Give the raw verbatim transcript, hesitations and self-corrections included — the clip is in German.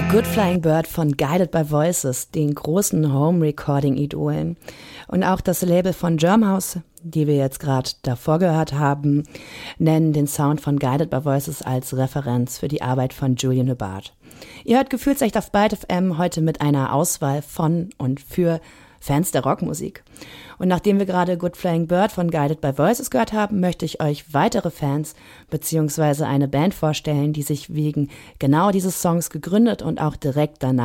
Good Flying Bird von Guided by Voices, den großen Home-Recording-Idolen. Und auch das Label von Germhouse, die wir jetzt gerade davor gehört haben, nennen den Sound von Guided by Voices als Referenz für die Arbeit von Julian Hubbard. Ihr hört Gefühlsecht auf Byte F M heute mit einer Auswahl von und für Fans der Rockmusik. Und nachdem wir gerade Good Flying Bird von Guided by Voices gehört haben, möchte ich euch weitere Fans bzw. eine Band vorstellen, die sich wegen genau dieses Songs gegründet und auch direkt danach